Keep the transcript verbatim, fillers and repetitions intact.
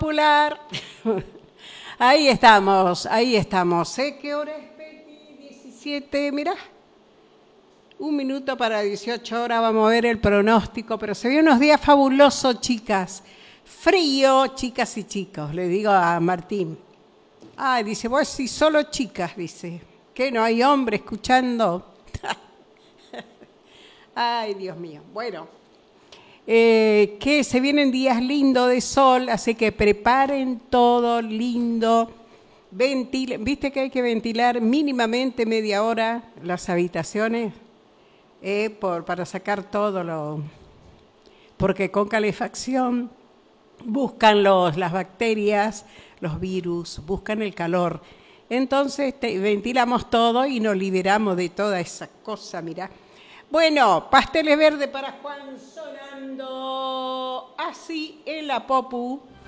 Popular. Ahí estamos, ahí estamos. ¿Eh? ¿Qué hora es, Peti? diecisiete, mirá. Un minuto para dieciocho horas, vamos a ver el pronóstico, pero se vienen unos días fabulosos, chicas. Frío, chicas y chicos, le digo a Martín. Ay, dice, vos sí, solo chicas, dice. ¿Qué, no hay hombre escuchando? Ay, Dios mío. Bueno, eh, que se vienen días lindos de sol, así que preparen todo lindo. Ventilen, ¿viste que hay que ventilar mínimamente media hora las habitaciones? Eh, por, para sacar todo lo... Porque con calefacción buscan los, las bacterias, los virus, buscan el calor. Entonces te, ventilamos todo y nos liberamos de toda esa cosa, mirá. Bueno, pasteles verdes para Juan sonando así en la Popu.